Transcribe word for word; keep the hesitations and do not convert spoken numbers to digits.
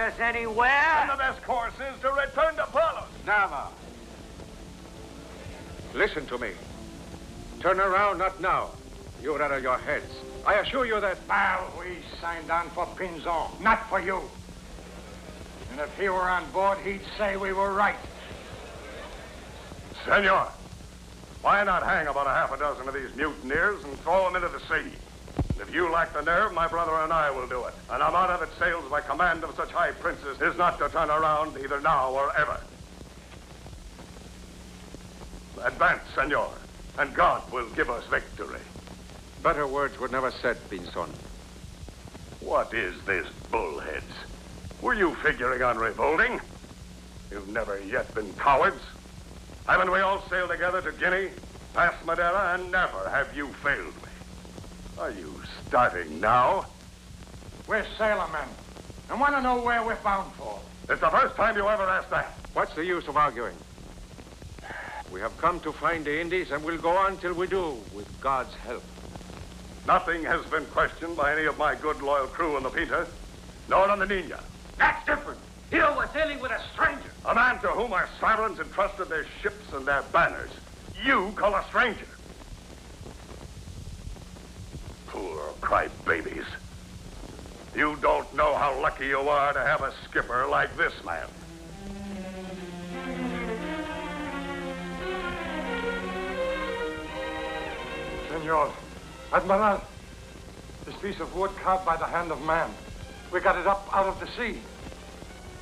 us anywhere. And the best course is to return to Palos. Never. Listen to me. Turn around, not now. You're out of your heads. I assure you that... Well, we signed on for Pinzon, not for you. And if he were on board, he'd say we were right. Senor, why not hang about a half a dozen of these mutineers and throw them into the sea? If you lack the nerve, my brother and I will do it. An armada that sails by command of such high princes is not to turn around either now or ever. Advance, senor, and God will give us victory. Better words were never said, Pinzon. What is this, bullheads? Were you figuring on revolting? You've never yet been cowards. Haven't we all sailed together to Guinea, past Madeira, and never have you failed me? Are you starting now? We're sailormen, and want to know where we're bound for. It's the first time you ever asked that. What's the use of arguing? We have come to find the Indies, and we'll go on till we do, with God's help. Nothing has been questioned by any of my good, loyal crew on the Pinta, nor on the Nina. That's different. Here we're sailing with a stranger. A man to whom our sovereigns entrusted their ships and their banners. You call a stranger. Poor crybabies. You don't know how lucky you are to have a skipper like this man. Senor, Admiral, this piece of wood carved by the hand of man. We got it up out of the sea.